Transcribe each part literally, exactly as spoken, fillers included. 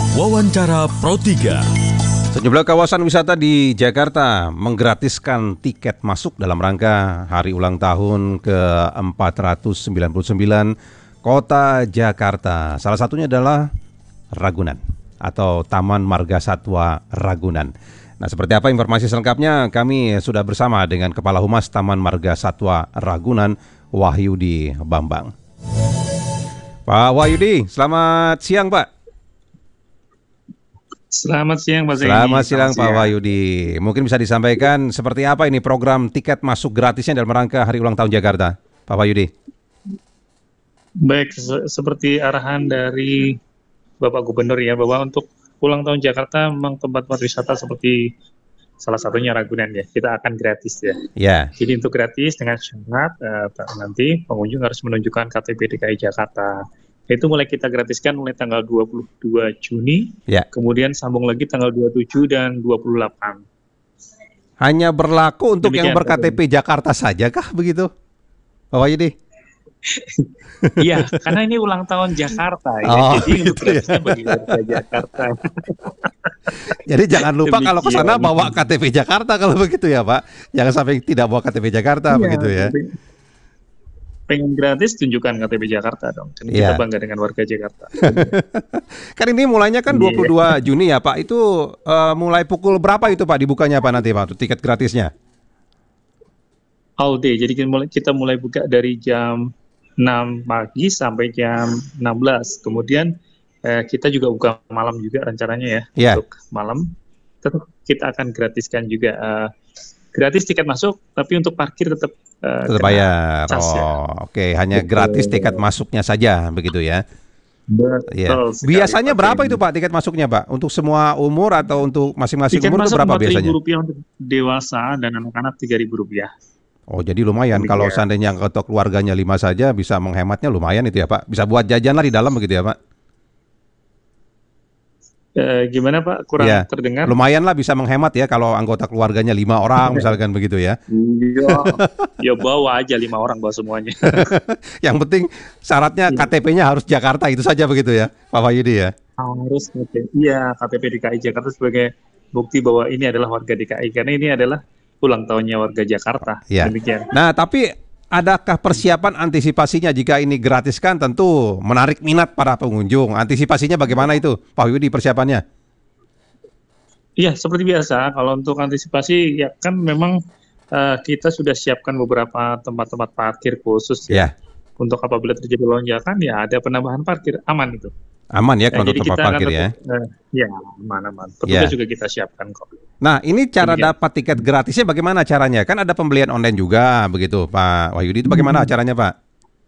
Wawancara Pro tiga. Sejumlah kawasan wisata di Jakarta menggratiskan tiket masuk dalam rangka hari ulang tahun ke empat ratus sembilan puluh sembilan Kota Jakarta. Salah satunya adalah Ragunan atau Taman Marga Satwa Ragunan. Nah, seperti apa informasi selengkapnya? Kami sudah bersama dengan Kepala Humas Taman Marga Satwa Ragunan, Wahyudi Bambang. Pak Wahyudi, selamat siang Pak. Selamat siang Pak Zeni. Selamat siang Pak Wahyudi. Mungkin bisa disampaikan seperti apa ini program tiket masuk gratisnya dalam rangka hari ulang tahun Jakarta, Pak Wahyudi? Baik, se- seperti arahan dari Bapak Gubernur ya, bahwa untuk ulang tahun Jakarta memang tempat-tempat wisata seperti salah satunya Ragunan ya, kita akan gratis ya. Ya. Jadi untuk gratis dengan syarat eh, nanti pengunjung harus menunjukkan K T P D K I Jakarta. Itu mulai kita gratiskan mulai tanggal dua puluh dua Juni, Ya. kemudian sambung lagi tanggal dua puluh tujuh dan dua puluh delapan. Hanya berlaku untuk Demikian, yang ber-K T P Jakarta saja kah begitu, Pak Wahyudi? Iya, karena ini ulang tahun Jakarta ya. Oh, Jadi untuk gitu ya. gratisnya bagi warga Jakarta. Jadi jangan lupa kalau ke sana Demikian. bawa K T P Jakarta kalau begitu ya Pak. Jangan sampai tidak bawa K T P Jakarta Iya, begitu ya. pengen gratis tunjukkan K T P Jakarta dong. Kan Iya. kita bangga dengan warga Jakarta. Kan ini mulainya kan Iya. dua puluh dua Juni ya Pak. Itu eh, mulai pukul berapa itu Pak dibukanya Pak nanti Pak untuk tiket gratisnya? All day. Jadi kita mulai, kita mulai buka dari jam enam pagi sampai jam enam belas. Kemudian eh, kita juga buka malam juga rencananya ya. Iya. Untuk malam tetap kita akan gratiskan juga eh, gratis tiket masuk, tapi untuk parkir tetap eh, Tetap kena bayar. cas ya. Oh, oke, hanya Betul. gratis tiket masuknya saja begitu ya. Iya. Betul sekali, Biasanya Pak berapa Zeni. itu Pak tiket masuknya Pak? Untuk semua umur atau untuk masing-masing Tiket umur itu masuk berapa empat ribu biasanya? rupiah untuk dewasa dan anak-anak tiga ribu rupiah. Oh, jadi lumayan Demikian. kalau seandainya atau keluarganya lima saja bisa menghematnya lumayan itu ya Pak. Bisa buat jajan lah di dalam begitu ya Pak. Eh, gimana Pak? Kurang Iya. terdengar? Lumayan lah bisa menghemat ya kalau anggota keluarganya lima orang misalkan begitu ya. Iya, ya bawa aja lima orang bawa semuanya. Yang penting syaratnya K T P-nya harus Jakarta itu saja begitu ya, Pak Wahyudi ya. Harus K T P. Iya, K T P D K I Jakarta sebagai bukti bahwa ini adalah warga D K I karena ini adalah ulang tahunnya warga Jakarta. Iya. Demikian. Nah, tapi adakah persiapan antisipasinya jika ini gratiskan tentu menarik minat para pengunjung. Antisipasinya bagaimana itu, Pak Wahyudi persiapannya? Iya, seperti biasa. Kalau untuk antisipasi ya kan memang eh, kita sudah siapkan beberapa tempat-tempat parkir khusus ya. Ya, Untuk apabila terjadi lonjakan ya ada penambahan parkir aman itu. aman ya Ya, kalau untuk jadi tempat kita akan parkir ya. tetap, eh, ya aman-aman. Petugas Ya. juga kita siapkan kok. Nah, ini cara Demikian. dapat tiket gratisnya bagaimana caranya? Kan ada pembelian online juga begitu, Pak Wahyudi. Itu bagaimana Hmm. caranya, Pak?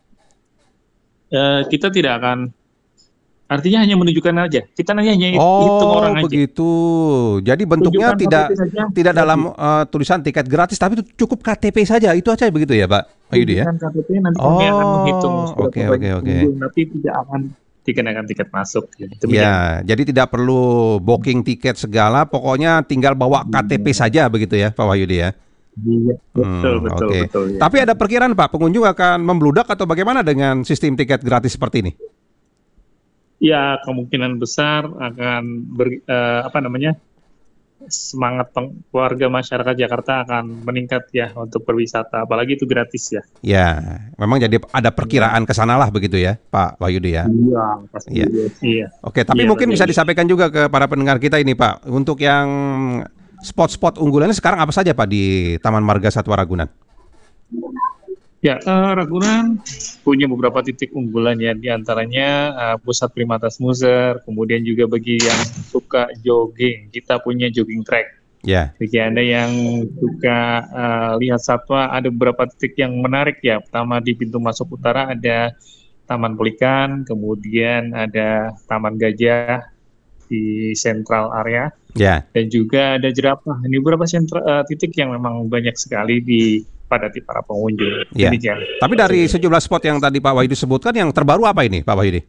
Eh, kita tidak akan, artinya hanya menunjukkan aja. Kita nanti hanya hitung Oh, orang aja. begitu. Jadi bentuknya Tunjukkan tidak K T P saja. tidak dalam eh, tulisan tiket gratis, tapi itu cukup K T P saja. Itu aja begitu ya, Pak Wahyudi ya? Tunjukkan K T P nanti kami akan Oh, menghitung seberapa oke, banyak oke, oke. pengunjung, tapi tidak akan dikenakan tiket masuk. Demikian. Ya, jadi tidak perlu booking tiket segala, pokoknya tinggal bawa K T P saja begitu ya, Pak Wahyudi ya. Iya, betul, Hmm, betul, oke. betul. Ya. Tapi ada perkiraan Pak, pengunjung akan membludak atau bagaimana dengan sistem tiket gratis seperti ini? Ya, kemungkinan besar akan ber, eh, apa namanya semangat peng- warga masyarakat Jakarta akan meningkat ya untuk berwisata, apalagi itu gratis ya. Ya, memang jadi ada perkiraan ke sana lah begitu ya, Pak Wahyudi ya. Iya, pasti. Iya. Iya. Oke, tapi Iya, mungkin betul. bisa disampaikan juga ke para pendengar kita ini Pak, untuk yang spot-spot unggulannya sekarang apa saja Pak di Taman Marga Satwa Ragunan? Ya, eh, Ragunan punya beberapa titik unggulan ya, diantaranya eh, pusat primata smoother, kemudian juga bagi yang suka jogging, kita punya jogging track. Ya, Bagi Anda yang suka eh, lihat satwa, ada beberapa titik yang menarik ya. Pertama di pintu masuk utara ada Taman Pelikan, kemudian ada Taman Gajah di sentral area, ya. dan juga ada jerapah. Ini beberapa sentra, eh, titik yang memang banyak sekali dipadati para pengunjung. Iya. Demikian. Tapi dari sejumlah spot yang tadi Pak Wahyudi sebutkan, yang terbaru apa ini Pak Wahyudi?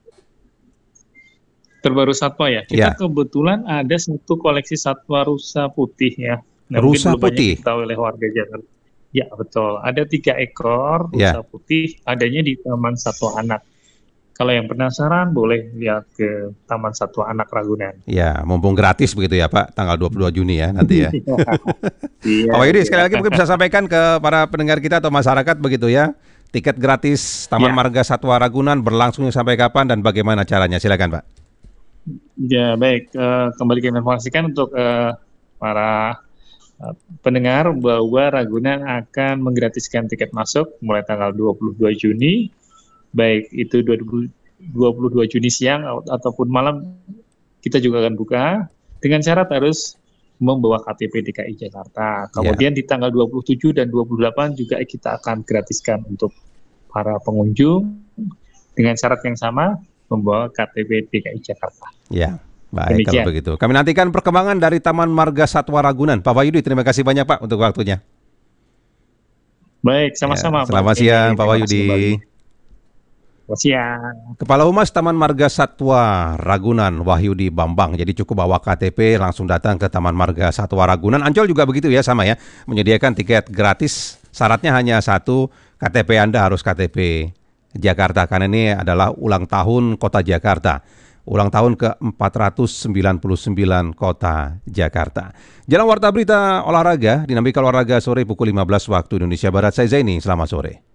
Terbaru satwa ya. Kita Ya. kebetulan ada satu koleksi satwa rusa putih ya. Nah, Rusa mungkin belum banyak putih? diketahui oleh warga Jakarta. Ya betul. Ada tiga ekor rusa Ya. putih, adanya di Taman Satwa Anak. Kalau yang penasaran boleh lihat ke Taman Satwa Anak Ragunan. Ya, mumpung gratis begitu ya Pak, tanggal dua puluh dua Juni ya nanti ya. Iya, Pak Wahyudi, iya. sekali lagi mungkin bisa sampaikan ke para pendengar kita atau masyarakat begitu ya. Tiket gratis Taman Ya. Marga Satwa Ragunan berlangsung sampai kapan dan bagaimana caranya? Silakan Pak. Ya, baik. Eh, kembali kami informasikan untuk eh, para eh, pendengar bahwa Ragunan akan menggratiskan tiket masuk mulai tanggal dua puluh dua Juni, baik itu dua puluh dua Juni siang ataupun malam, kita juga akan buka dengan syarat harus membawa K T P D K I Jakarta. Kemudian di tanggal dua puluh tujuh dan dua puluh delapan juga kita akan gratiskan untuk para pengunjung dengan syarat yang sama, membawa K T P D K I Jakarta. Ya, baik kalau Demikian. begitu. Kami nantikan perkembangan dari Taman Marga Satwa Ragunan. Pak Wahyudi, terima kasih banyak Pak untuk waktunya. Baik, sama-sama. Ya, selamat Pak siang Kenny. Pak Terima kasih Wahyudi. kembali. Selamat siang. Kepala Humas Taman Marga Satwa Ragunan, Wahyudi Bambang. Jadi cukup bawa K T P langsung datang ke Taman Marga Satwa Ragunan. Ancol juga begitu ya, sama ya. Menyediakan tiket gratis. Syaratnya hanya satu, K T P Anda harus K T P Jakarta. Karena ini adalah ulang tahun Kota Jakarta. Ulang tahun ke empat ratus sembilan puluh sembilan Kota Jakarta. Jalan Warta Berita Olahraga, dinamika olahraga sore pukul lima belas waktu Indonesia Barat. Saya Zaini, selamat sore.